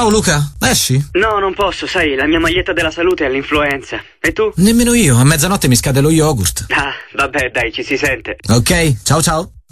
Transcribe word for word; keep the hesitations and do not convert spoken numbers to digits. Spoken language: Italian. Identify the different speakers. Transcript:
Speaker 1: Ciao Luca, esci?
Speaker 2: No, non posso, sai, la mia maglietta della salute è all'influenza. E tu?
Speaker 1: Nemmeno io, a mezzanotte mi scade lo yogurt.
Speaker 2: Ah, vabbè, dai, ci si sente.
Speaker 1: Ok, ciao ciao.